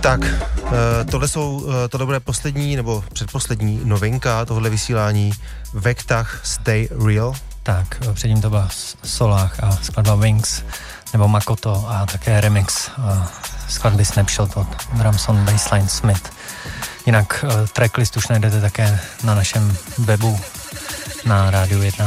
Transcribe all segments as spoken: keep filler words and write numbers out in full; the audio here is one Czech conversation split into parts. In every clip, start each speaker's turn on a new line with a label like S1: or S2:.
S1: Tak, tohle jsou, tohle bude poslední nebo předposlední novinka tohle vysílání Vektach Stay Real.
S2: Tak, předtím to byla Solách a skladba Wings, nebo Makoto a také remix skladby Snapshot od Dramson Bassline Smith. Jinak tracklist už najdete také na našem webu na Rádiu jedna.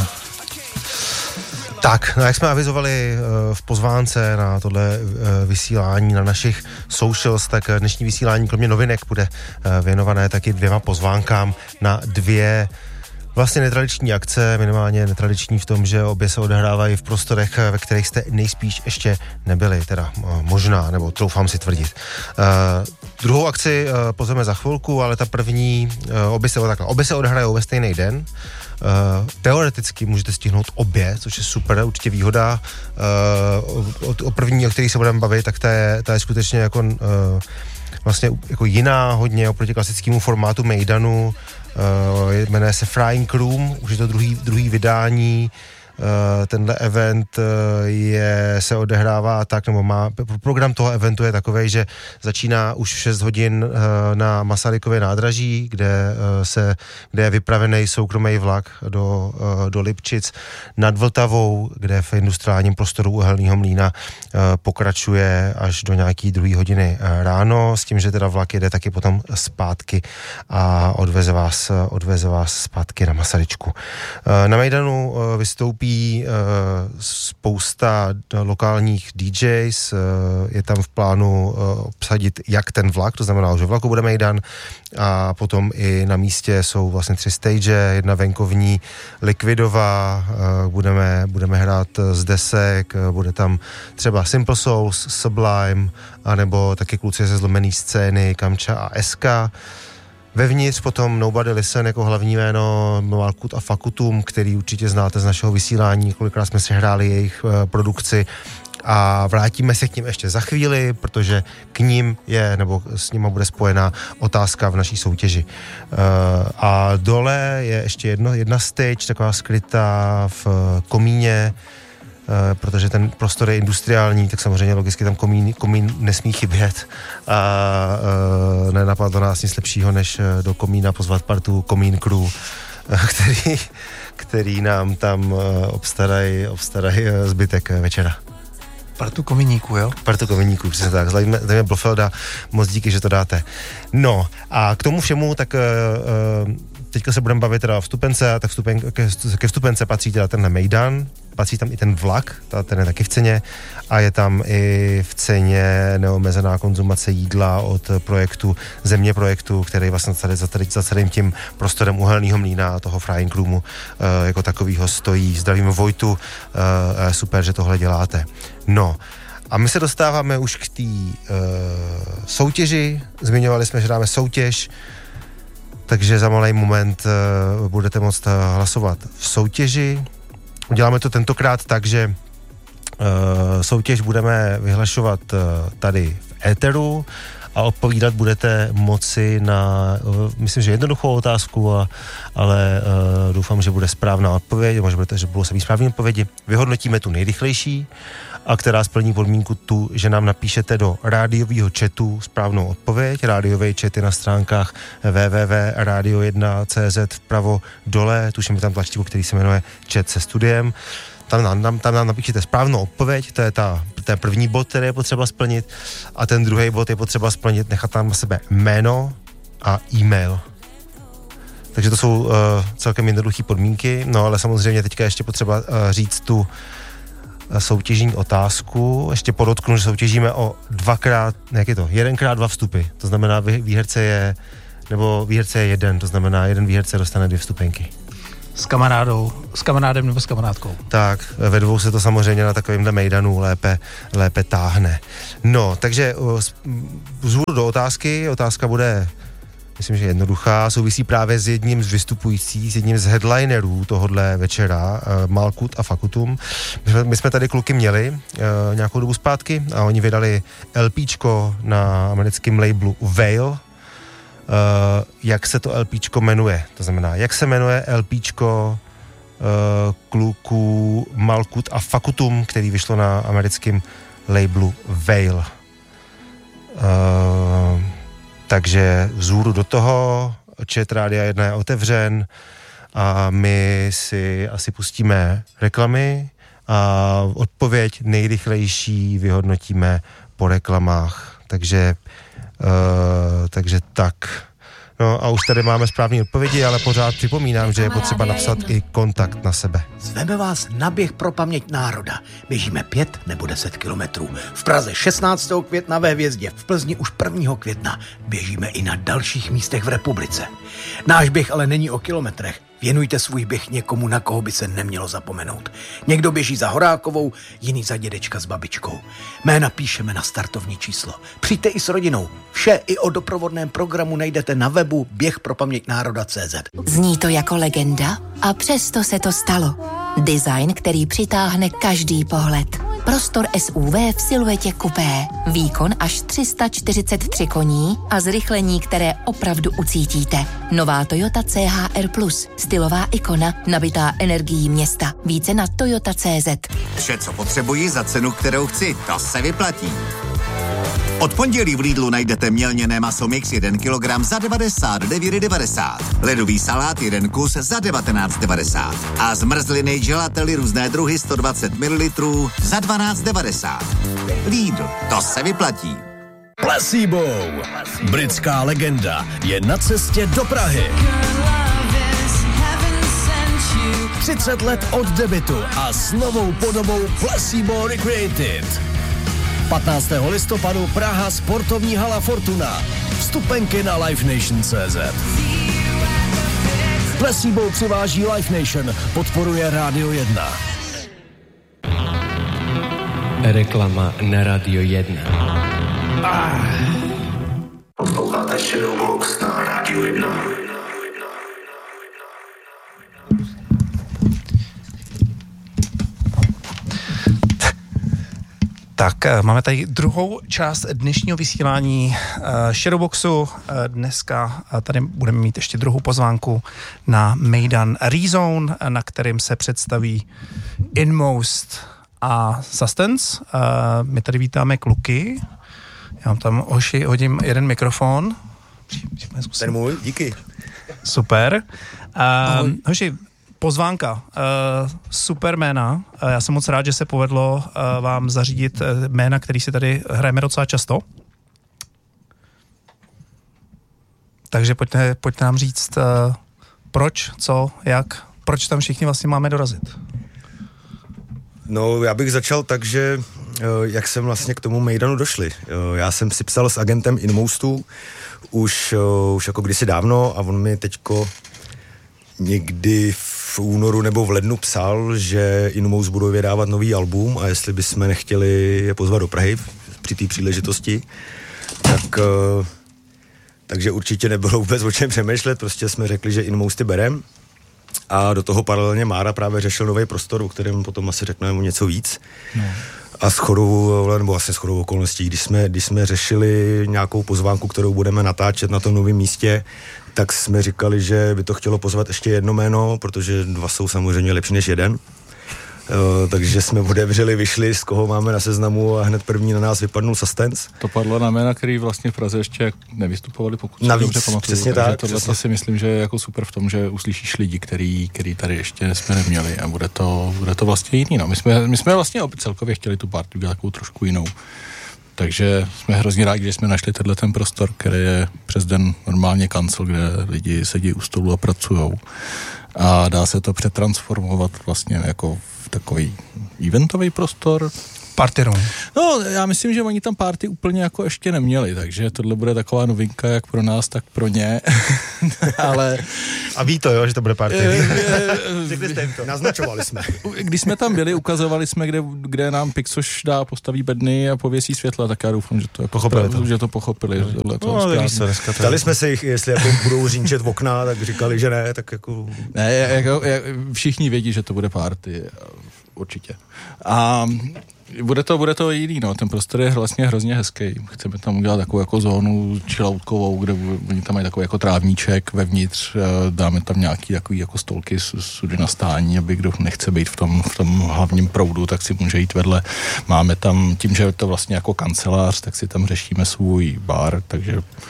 S1: Tak, no jak jsme avizovali v pozvánce na tohle vysílání na našich socials, tak dnešní vysílání kromě novinek bude věnované taky dvěma pozvánkám na dvě vlastně netradiční akce, minimálně netradiční v tom, že obě se odehrávají v prostorech, ve kterých jste nejspíš ještě nebyli, teda možná, nebo troufám si tvrdit. Uh, druhou akci uh, pozveme za chvilku, ale ta první, uh, obě se, takhle, obě se odehrají ve stejný den. Uh, teoreticky můžete stihnout obě, což je super, určitě výhoda. Uh, o, o první, o který se budeme bavit, tak ta je, ta je skutečně jako, uh, vlastně jako jiná hodně oproti klasickému formátu Mejdanu. Uh, jmenuje se Frying Room, už je to druhý, druhý vydání. Uh, tenhle event uh, je, se odehrává tak, nebo má, program toho eventu je takovej, že začíná už v šest hodin uh, na Masarykově nádraží, kde, uh, se, kde je vypravený soukromý vlak do, uh, do Lipčic nad Vltavou, kde v industriálním prostoru Uhelného mlýna uh, pokračuje až do nějaký druhý hodiny uh, ráno, s tím, že teda vlak jede taky potom zpátky a odveze vás, odveze vás zpátky na Masaryčku. Uh, na Mejdanu uh, vystoupí spousta lokálních dý džejs, je tam v plánu obsadit jak ten vlak, to znamená, že vlaku bude Mejdan a potom i na místě jsou vlastně tři stage, jedna venkovní Likvidová, budeme, budeme hrát z desek, bude tam třeba Simple Souls, Sublime, anebo taky kluci ze zlomený scény Kamča a Eska. Vevnitř potom Nobody Listen jako hlavní jméno Malkut a Fakutum, který určitě znáte z našeho vysílání, kolikrát jsme si hráli jejich uh, produkci a vrátíme se k ním ještě za chvíli, protože k ním je, nebo s nima bude spojená otázka v naší soutěži. Uh, a dole je ještě jedno, jedna stage, taková skrytá v uh, komíně, Uh, protože ten prostor je industriální, tak samozřejmě logicky tam komín, komín nesmí chybět a uh, nenapadlo nás nic lepšího, než uh, do komína pozvat partu Komín Crew, uh, který, který nám tam uh, obstarají obstaraj, uh, zbytek uh, večera.
S3: Partu komíníků, jo? Partu
S1: komíníků, přesně tak. Zdravíme Blofelda, moc díky, že to dáte. No a k tomu všemu, tak uh, uh, teďka se budeme bavit teda o vstupence, a tak vstupen, ke, ke vstupence patří teda tenhle Mejdan, patří tam i ten vlak, ta, ten je taky v ceně a je tam i v ceně neomezená konzumace jídla od projektu, země projektu, který vlastně tady za, tady, za celým tím prostorem Uhelného mlýna a toho Frying Roomu uh, jako takovýho stojí. Zdravím Vojtu, uh, super, že tohle děláte. No, a my se dostáváme už k té uh, soutěži, zmiňovali jsme, že dáme soutěž, takže za malý moment uh, budete moct uh, hlasovat v soutěži. Uděláme to tentokrát tak, že uh, soutěž budeme vyhlašovat uh, tady v éteru a odpovídat budete moci na, uh, myslím, že jednoduchou otázku, a, ale uh, doufám, že bude správná odpověď, možná budete, že budou samý správné odpovědi. Vyhodnotíme tu nejrychlejší, a která splní podmínku tu, že nám napíšete do rádiového chatu správnou odpověď. Rádiový chat je na stránkách w w w tečka radio jedna tečka c z vpravo dole, tuším, je tam tlačítko, který se jmenuje Chat se studiem. Tam nám, tam, tam nám napíšete správnou odpověď, to je ta, ten první bod, který je potřeba splnit, a ten druhý bod je potřeba splnit, nechat tam na sebe jméno a e-mail. Takže to jsou uh, celkem jednoduché podmínky, no ale samozřejmě teďka ještě potřeba uh, říct tu soutěžní otázku. Ještě podotknu, že soutěžíme o dvakrát, jak je to, jedenkrát dva vstupy. To znamená, výherce je, nebo výherce je jeden, to znamená, jeden výherce dostane dvě vstupenky.
S3: S kamarádou, s kamarádem nebo s kamarádkou.
S1: Tak, ve dvou se to samozřejmě na takovýmhle mejdanu lépe, lépe táhne. No, takže vzhůru do otázky. Otázka bude, myslím, že jednoduchá, souvisí právě s jedním z vystupujících, s jedním z headlinerů tohodle večera, uh, Malkut a Fakutum. My jsme, my jsme tady kluky měli uh, nějakou dobu zpátky a oni vydali LPčko na americkém labelu Veil. Uh, jak se to LPčko jmenuje? To znamená, jak se jmenuje LPčko uh, kluků Malkut a Fakutum, který vyšlo na americkém labelu Veil. Uh, Takže vzhůru do toho, chat Rádia jedna je otevřen a my si asi pustíme reklamy a odpověď nejrychlejší vyhodnotíme po reklamách. Takže, uh, takže tak. No a už tady máme správné odpovědi, ale pořád připomínám, že je potřeba napsat i kontakt na sebe.
S4: Zveme vás na běh pro paměť národa. Běžíme pět nebo deset kilometrů. V Praze šestnáctého května ve Hvězdě, v Plzni už prvního května. Běžíme i na dalších místech v republice. Náš běh ale není o kilometrech. Věnujte svůj běh někomu, na koho by se nemělo zapomenout. Někdo běží za Horákovou, jiný za dědečka s babičkou. Jména píšeme na startovní číslo. Přijďte i s rodinou. Vše i o doprovodném programu najdete na webu běh pro paměť národa tečka cé zet.
S5: Zní to jako legenda a přesto se to stalo. Design, který přitáhne každý pohled. Prostor S U V v siluetě kupé. Výkon až tři sta čtyřicet tři koní a zrychlení, které opravdu ucítíte. Nová Toyota C H R plus. Stylová ikona, nabitá energií města. Více na toyota tečka cé zet.
S6: Vše, co potřebuji za cenu, kterou chci, to se vyplatí. Od pondělí v Lidlu najdete mělněné maso mix jeden kilogram za devadesát devět devadesát. Ledový salát jeden kus za devatenáct devadesát. A zmrzliny gelately různé druhy sto dvacet mililitrů za dvanáct devadesát. Lidl, to se vyplatí.
S7: Placebo. Britská legenda je na cestě do Prahy. třicet let od debutu a s novou podobou Placebo Recreated. patnáctého listopadu Praha, sportovní hala Fortuna. Vstupenky na Live Nation tečka cé zet. Placebo přiváží Live Nation, podporuje Rádio jedna.
S8: Reklama na Rádio jedna.
S9: Ah. Posloucháte Shadowbox na Rádio jedna.
S3: Tak, máme tady druhou část dnešního vysílání uh, Shadowboxu. Uh, dneska uh, tady budeme mít ještě druhou pozvánku na Mejdan Rezone, na kterém se představí Inmost a Sustenance. Uh, my tady vítáme kluky. Já vám tam, hoši, hodím jeden mikrofon.
S10: Ten můj, díky.
S3: Super. Uh, hoši, pozvánka, uh, super jména. Uh, já jsem moc rád, že se povedlo uh, vám zařídit uh, jména, který si tady hrajeme docela často. Takže pojďte, pojďte nám říct, uh, proč, co, jak, proč tam všichni vlastně máme dorazit.
S10: No, já bych začal tak, že uh, jak jsem vlastně k tomu Mejdanu došli. Uh, já jsem si psal s agentem Inmostu už, uh, už jako kdysi dávno a on mi teďko někdy v únoru nebo v lednu psal, že Inmost budou vydávat nový album a jestli bychom nechtěli je pozvat do Prahy při té příležitosti, tak uh, takže určitě nebylo vůbec o čem přemýšlet, prostě jsme řekli, že Inmosty berem a do toho paralelně Mára právě řešil nový prostor, o kterém potom asi řekneme něco víc. No. A shodou, nebo vlastně shodou okolností, když jsme, když jsme řešili nějakou pozvánku, kterou budeme natáčet na tom novém místě, tak jsme říkali, že by to chtělo pozvat ještě jedno jméno, protože dva jsou samozřejmě lepší než jeden. Uh, takže jsme otevřeli, vyšli, z koho máme na seznamu a hned první na nás vypadnul Sustenance.
S11: To padlo na jména, který vlastně v Praze ještě nevystupovali, pokud se
S10: Navíc,
S11: dobře pamatuju.
S10: přesně
S11: takže
S10: tak.
S11: Tohle si myslím, že je jako super v tom, že uslyšíš lidi, který, který tady ještě jsme neměli a bude to, bude to vlastně jiný. No. My, jsme, my jsme vlastně celkově chtěli tu party udělat takovou trošku jinou. Takže jsme hrozně rádi, že jsme našli tenhle ten prostor, který je přes den normálně kancel, kde lidi sedí u stolu a pracujou. A dá se to přetransformovat vlastně jako v takový eventový prostor.
S3: Party room.
S11: No, já myslím, že oni tam party úplně jako ještě neměli, takže tohle bude taková novinka jak pro nás, tak pro ně. Ale...
S1: A ví to, jo, že to bude party.
S10: Řekli jste jim to. Naznačovali jsme.
S11: Když jsme tam byli, ukazovali jsme, kde, kde nám Pixoš dá, postaví bedny a pověsí světla, tak já doufám, že to je
S1: pochopili,
S11: to. Že to pochopili. Že tohle to
S1: no, ale se
S10: Ptali jsme se jich, jestli jako budou řínčet v okna, tak říkali, že ne, tak jako...
S11: Ne, jako, všichni vědí, že to bude party, určitě. A Bude to, bude to jiný, no, ten prostor je vlastně hrozně hezký. Chceme tam udělat takovou jako zónu chilloutkovou, kde oni tam mají takový jako trávníček vevnitř, dáme tam nějaký takový jako stolky sudy na stání, aby kdo nechce být v tom, v tom hlavním proudu, tak si může jít vedle. Máme tam, tím, že je to vlastně jako kancelář, tak si tam řešíme svůj bar, takže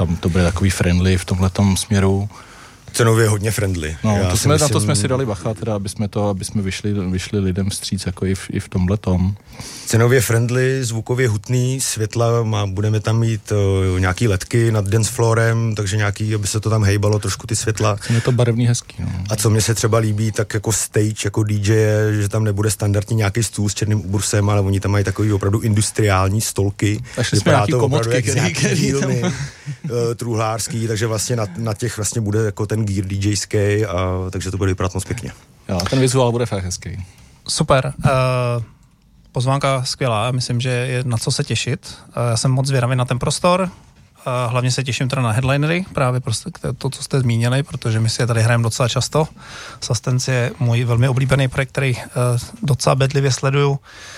S11: tam to bude takový friendly v tomhletom směru.
S10: Cenově hodně friendly.
S11: No,
S10: Já
S11: to jsme,
S10: myslím,
S11: na to jsme si dali bacha, teda, aby jsme to, aby jsme vyšli, vyšli lidem vstříc jako i v, i v tomhletom.
S10: Cenově friendly, zvukově hutný, světla, má, budeme tam mít uh, nějaký ledky nad dance floorem, takže nějaký, aby se to tam hejbalo trošku ty světla.
S11: Je to barevný, hezký. No.
S10: A co mě se třeba líbí, tak jako stage, jako D J je, že tam nebude standardní nějaký stůl s černým ubrusem, ale oni tam mají takový opravdu industriální stolky.
S11: Takže jsme nějaký komodky,
S10: který, který
S11: dílny,
S10: uh, truhlářský, takže vlastně na, na těch vlastně bude jako ten gear DJský, a takže to bude vypadat moc pěkně.
S11: Jo, ten vizuál bude fakt hezký.
S3: Super. Uh, pozvánka skvělá, myslím, že je na co se těšit. Uh, já jsem moc zvědavý na ten prostor. Uh, hlavně se těším teda na headlinery, právě prostě to, co jste zmínili, protože my si je tady hrajeme docela často. Sustenance je můj velmi oblíbený projekt, který uh, docela bedlivě sleduju. Uh,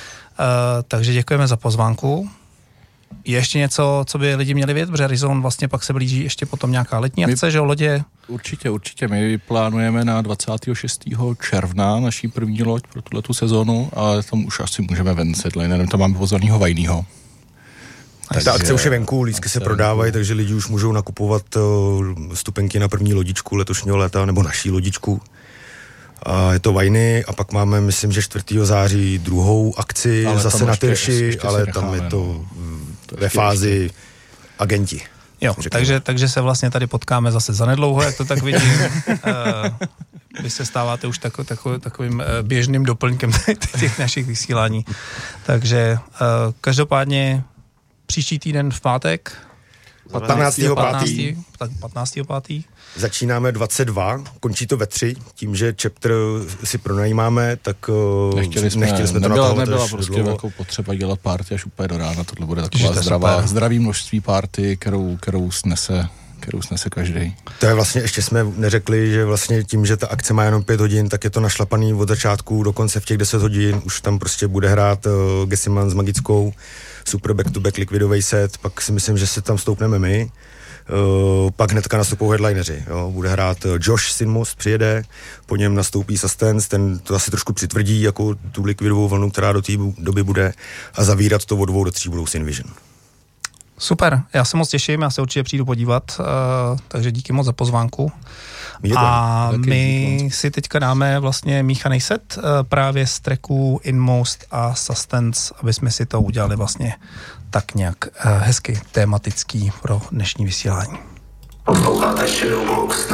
S3: takže děkujeme za pozvánku. Je ještě něco, co by lidi měli vědět, protože Rizon vlastně pak se blíží ještě potom nějaká letní akce, že o lodě?
S11: Určitě, určitě. My plánujeme na dvacátého šestého června naší první loď pro tuhletu sezónu, ale tam už asi můžeme ven s headlinerem, tam máme pozornýho Vajnýho.
S10: Takže ta akce už je venku, lístky se prodávají, takže lidi už můžou nakupovat uh, stupenky na první lodičku letošního léta, nebo naší lodičku. A je to Vajny a pak máme, myslím, že čtvrtého září druhou akci, ale zase na Tyrši, ale necháme, tam je to no. ve fázi agenti.
S3: Jo, takže, takže se vlastně tady potkáme zase zanedlouho, jak to tak vidím. uh, vy se stáváte už tako, tako, takovým uh, běžným doplňkem těch našich vysílání. Takže uh, každopádně příští týden v pátek
S10: patnáctého pátého
S3: patnáctého pátého
S10: Začínáme dvacet dva, končí to ve tři, tím, že chapter si pronajímáme, tak
S11: nechtěli jsme,
S10: nechtěli jsme to
S11: nebyla,
S10: natahovat.
S11: Nebyla prostě jako potřeba dělat party až úplně do rána, tohle bude taková zdravá, zdravý množství party, kterou, kterou snese kterou snese každý.
S10: To je vlastně, ještě jsme neřekli, že vlastně tím, že ta akce má jenom pět hodin, tak je to našlapaný od začátku do konce v těch deset hodin, už tam prostě bude hrát uh, Gesiman s Magickou, super back-to-back liquidový set, pak si myslím, že se tam stoupneme my. Uh, pak hnedka nastoupou headlineři, jo. Bude hrát uh, Josh Sinmost, přijede, po něm nastoupí Sustenance, ten to asi trošku přitvrdí jako tu liquidovou vlnu, která do té doby bude, a zavírat to od dvou do tří budou Sin Vision.
S3: Super, já se moc těším, já se určitě přijdu podívat, uh, takže díky moc za pozvánku. A my si teďka dáme vlastně míchaný set uh, právě z tracků Inmost a Sustenance, aby jsme si to udělali vlastně tak nějak uh, hezky tematický pro dnešní vysílání.
S9: Posloucháte Shadowbox.